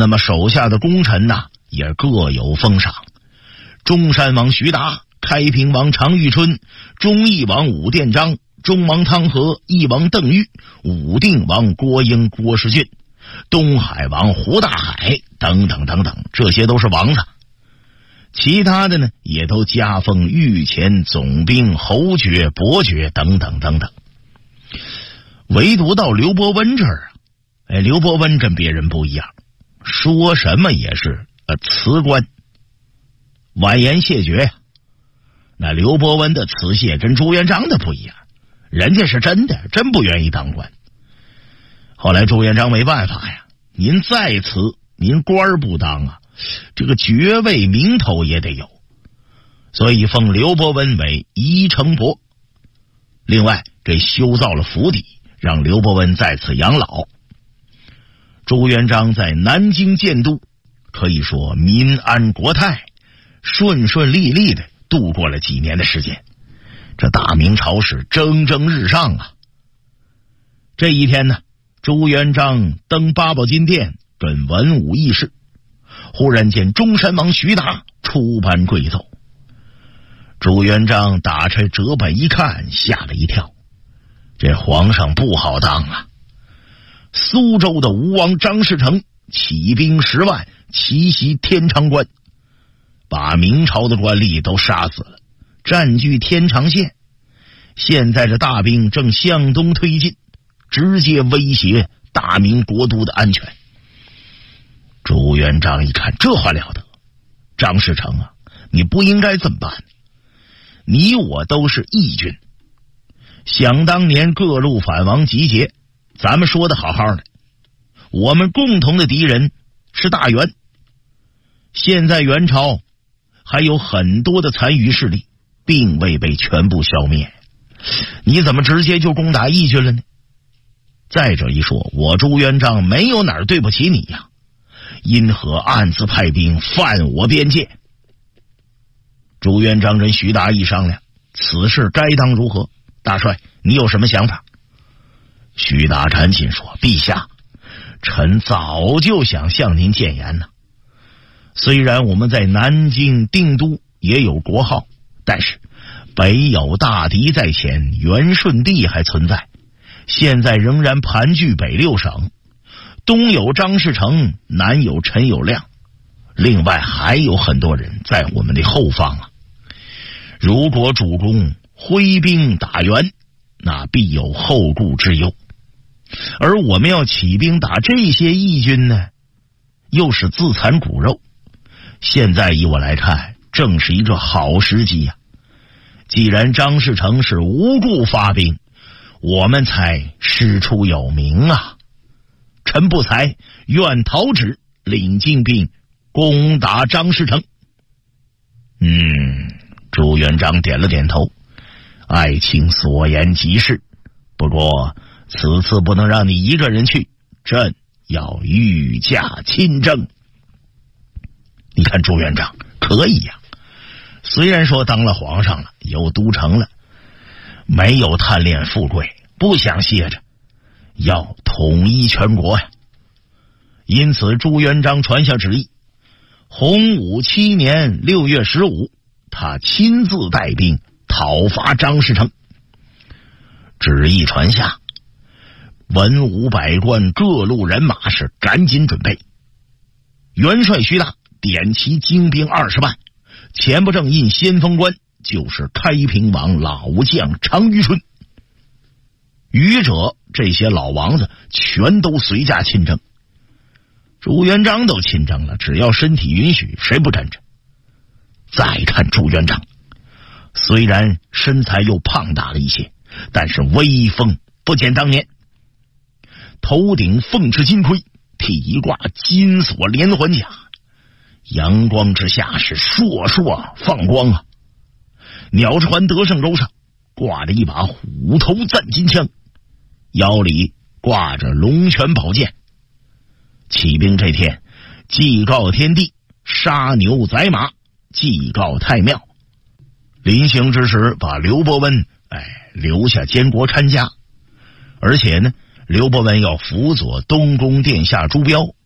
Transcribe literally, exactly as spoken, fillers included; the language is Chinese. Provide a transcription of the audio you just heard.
那么手下的功臣呐、啊，也各有封赏。中山王徐达、开平王常遇春、忠义王武殿章、中王汤和、义王邓玉、武定王郭英、郭士俊、东海王胡大海等等等等，这些都是王子。其他的呢，也都加封御前总兵、侯爵、伯爵等等等等。唯独到刘伯温这儿啊，哎，刘伯温跟别人不一样，说什么也是呃辞官，婉言谢绝呀。那刘伯温的辞谢跟朱元璋的不一样，人家是真的真不愿意当官。后来朱元璋没办法呀，您再辞，您官儿不当啊，这个爵位名头也得有，所以封刘伯温为宜城伯。另外这修造了府邸，让刘伯温在此养老。朱元璋在南京建都，可以说民安国泰，顺顺利利的度过了几年的时间。这大明朝是蒸蒸日上啊。这一天呢，朱元璋登八宝金殿跟文武议事，忽然见中山王徐达出班跪奏。朱元璋打开折本一看，吓了一跳，这皇上不好当啊！苏州的吴王张士诚起兵十万奇袭天长关，把明朝的官吏都杀死了，占据天长县。现在这大兵正向东推进，直接威胁大明国都的安全。朱元璋一看，这话了得，张士诚啊，你不应该这么办，你我都是义军，想当年各路反王集结，咱们说的好好的，我们共同的敌人是大元，现在元朝还有很多的残余势力并未被全部消灭，你怎么直接就攻打义军了呢？再者一说，我朱元璋没有哪儿对不起你呀，因何暗自派兵犯我边界？朱元璋跟徐达一商量，此事该当如何？大帅，你有什么想法？徐达恳请说，陛下，臣早就想向您谏言呢。虽然我们在南京定都也有国号，但是北有大敌在前，元顺帝还存在，现在仍然盘踞北六省，东有张士诚，南有陈友谅，另外还有很多人在我们的后方啊。如果主公挥兵打元，那必有后顾之忧，而我们要起兵打这些义军呢，又是自残骨肉。现在以我来看，正是一个好时机呀、啊。既然张士诚是无故发兵，我们才师出有名啊。臣不才，愿讨旨，领精兵攻打张士诚。嗯，朱元璋点了点头，爱卿所言极是，不过此次不能让你一个人去，朕要御驾亲征。你看朱元璋可以呀、啊，虽然说当了皇上了，有都城了，没有贪恋富贵，不想歇着，要统一全国呀。因此朱元璋传下旨意，洪武七年六月十五，他亲自带兵讨伐张士诚。旨意传下，文武百官各路人马是赶紧准备。元帅徐达点齐精兵二十万，前不正印先锋官就是开平王老将常遇春。余者这些老王子全都随驾亲征。朱元璋都亲征了，只要身体允许，谁不跟着？再看朱元璋，虽然身材又胖大了一些，但是威风不减当年。头顶凤翅金盔，体挂金锁连环甲，阳光之下是烁烁放光啊！鸟传得胜钩上挂着一把虎头赞金枪，腰里挂着龙泉宝剑。起兵这天，祭告天地，杀牛宰马，祭告太庙。临行之时，把刘伯温哎留下监国看家，而且呢，刘伯温要辅佐东宫殿下朱标